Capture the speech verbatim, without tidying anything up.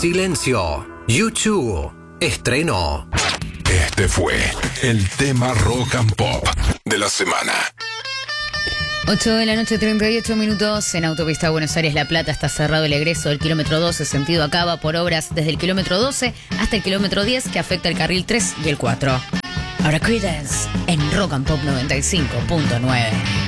Silencio. U dos. Estreno. Este fue el tema rock and pop de la semana. ocho de la noche, treinta y ocho minutos. En autopista Buenos Aires-La Plata está cerrado el egreso del kilómetro doce, sentido Acaba, por obras desde el kilómetro doce hasta el kilómetro diez, que afecta el carril tres y el cuatro. Ahora Creedence en Rock and Pop noventa y cinco punto nueve.